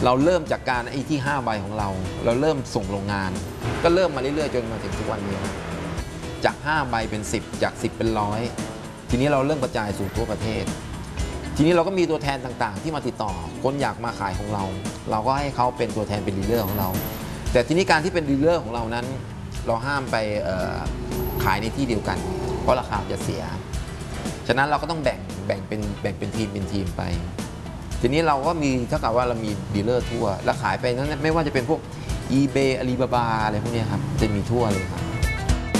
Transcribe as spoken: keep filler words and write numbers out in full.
เราเริ่มจากการไอ้ที่ห้าใบของเราเราเริ่มส่งโรงงานก็เริ่มมาเรื่อยๆจนมาถึงทุกวันนี้จากห้าใบเป็นสิบจากสิบเป็นร้อยทีนี้เราเริ่มกระจายสู่ทั่วประเทศทีนี้เราก็มีตัวแทนต่างๆที่มาติดต่อคนอยากมาขายของเราเราก็ให้เขาเป็นตัวแทนเป็นดีลเลอร์ของเราแต่ทีนี้การที่เป็นดีลเลอร์ของเรานั้นเราห้ามไปขายในที่เดียวกันเพราะราคาจะเสียฉะนั้นเราก็ต้องแบ่งแบ่งเป็นแบ่งเป็นทีมเป็นทีมไปทีนี้เราก็มีเท่ากับว่าเรามีดีลเลอร์ทั่วแล้วขายไปนั้นไม่ว่าจะเป็นพวก eBay Alibaba อะไรพวกนี้ครับจะมีทั่วเลยครับ